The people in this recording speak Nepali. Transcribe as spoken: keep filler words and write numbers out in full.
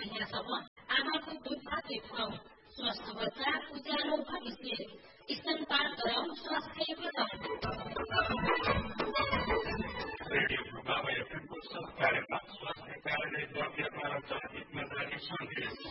महिनासम्म आमाको दुध मात्रै खुवाउँ। स्वस्थ बच्चा उज्यालो भविष्य। स्तनपान गराउँ, स्वास्थ्य प्रदान। रेडियो